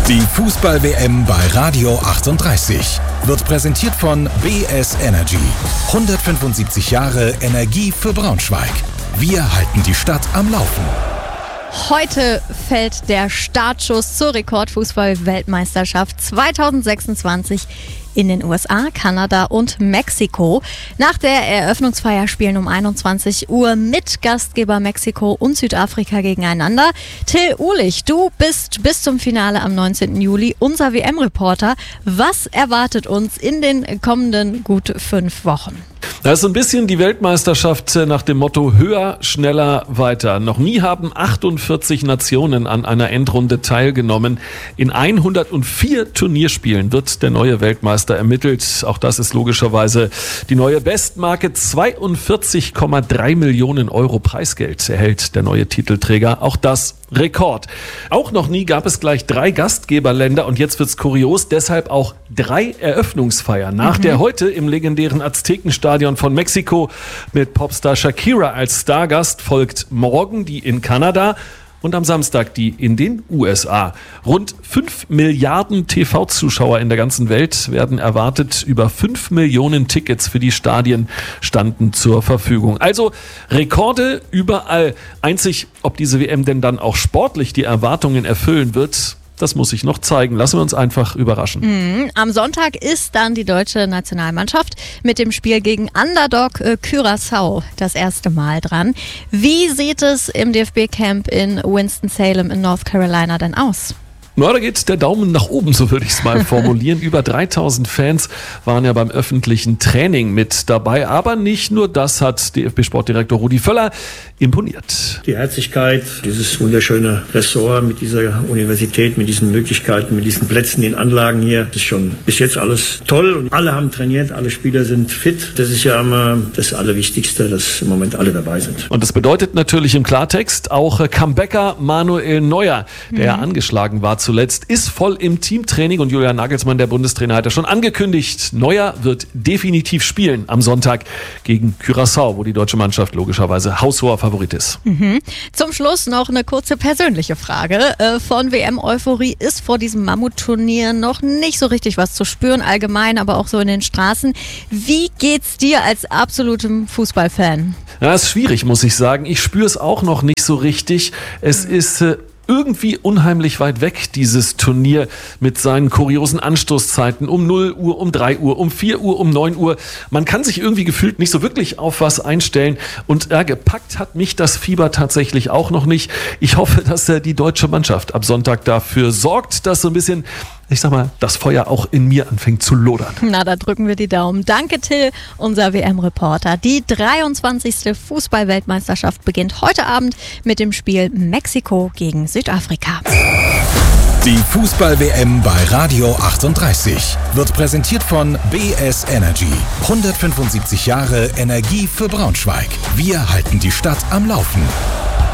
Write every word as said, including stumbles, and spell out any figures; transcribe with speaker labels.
Speaker 1: Die Fußball-W M bei Radio achtunddreißig wird präsentiert von B S Energy. hundertfünfundsiebzig Jahre Energie für Braunschweig. Wir halten die Stadt am Laufen.
Speaker 2: Heute fällt der Startschuss zur Rekordfußball-Weltmeisterschaft zweitausendsechsundzwanzig in den U S A, Kanada und Mexiko. Nach der Eröffnungsfeier spielen um einundzwanzig Uhr mit Gastgeber Mexiko und Südafrika gegeneinander. Till Uhlich, du bist bis zum Finale am neunzehnten Juli unser W M-Reporter. Was erwartet uns in den kommenden gut fünf Wochen?
Speaker 3: Das ist so ein bisschen die Weltmeisterschaft nach dem Motto höher, schneller, weiter. Noch nie haben achtundvierzig Nationen an einer Endrunde teilgenommen. In hundertvier Turnierspielen wird der neue Weltmeister ermittelt. Auch das ist logischerweise die neue Bestmarke. zweiundvierzig Komma drei Millionen Euro Preisgeld erhält der neue Titelträger. Auch das Rekord. Auch noch nie gab es gleich drei Gastgeberländer und jetzt wird's kurios, deshalb auch drei Eröffnungsfeiern. Nach mhm. der heute im legendären Aztekenstadion von Mexiko mit Popstar Shakira als Stargast folgt morgen die in Kanada und am Samstag die in den U S A. Rund fünf Milliarden T V-Zuschauer in der ganzen Welt werden erwartet. Über fünf Millionen Tickets für die Stadien standen zur Verfügung. Also Rekorde überall. Einzig, ob diese W M denn dann auch sportlich die Erwartungen erfüllen wird, das muss sich noch zeigen. Lassen wir uns einfach überraschen.
Speaker 2: Mhm. Am Sonntag ist dann die deutsche Nationalmannschaft mit dem Spiel gegen Underdog äh, Curaçao das erste Mal dran. Wie sieht es im D F B-Camp in Winston-Salem in North Carolina denn aus?
Speaker 3: Na, da geht der Daumen nach oben, so würde ich es mal formulieren. Über dreitausend Fans waren ja beim öffentlichen Training mit dabei. Aber nicht nur das hat D F B-Sportdirektor Rudi Völler imponiert.
Speaker 4: Die Herzlichkeit, dieses wunderschöne Ressort mit dieser Universität, mit diesen Möglichkeiten, mit diesen Plätzen, den Anlagen hier, das ist schon bis jetzt alles toll. Und alle haben trainiert, alle Spieler sind fit. Das ist ja immer das Allerwichtigste, dass im Moment alle dabei sind.
Speaker 3: Und das bedeutet natürlich im Klartext auch Comebacker Manuel Neuer, der mhm. angeschlagen war zuletzt, ist voll im Teamtraining und Julian Nagelsmann, der Bundestrainer, hat ja schon angekündigt, Neuer wird definitiv spielen am Sonntag gegen Curaçao, wo die deutsche Mannschaft logischerweise haushoher Favorit ist.
Speaker 2: Mhm. Zum Schluss noch eine kurze persönliche Frage. Von W M-Euphorie ist vor diesem Mammutturnier noch nicht so richtig was zu spüren, allgemein, aber auch so in den Straßen. Wie geht's dir als absolutem Fußballfan?
Speaker 3: Ja, ist schwierig, muss ich sagen. Ich spüre es auch noch nicht so richtig. Es mhm. ist äh, irgendwie unheimlich weit weg, dieses Turnier mit seinen kuriosen Anstoßzeiten um null Uhr, um drei Uhr, um vier Uhr, um neun Uhr. Man kann sich irgendwie gefühlt nicht so wirklich auf was einstellen und ja, gepackt hat mich das Fieber tatsächlich auch noch nicht. Ich hoffe, dass äh, die deutsche Mannschaft ab Sonntag dafür sorgt, dass so ein bisschen, ich sag mal, das Feuer auch in mir anfängt zu lodern.
Speaker 2: Na, da drücken wir die Daumen. Danke, Till, unser W M-Reporter. Die dreiundzwanzigste Fußball-Weltmeisterschaft beginnt heute Abend mit dem Spiel Mexiko gegen Südafrika.
Speaker 1: Die Fußball-W M bei Radio achtunddreißig wird präsentiert von B S Energy. hundertfünfundsiebzig Jahre Energie für Braunschweig. Wir halten die Stadt am Laufen.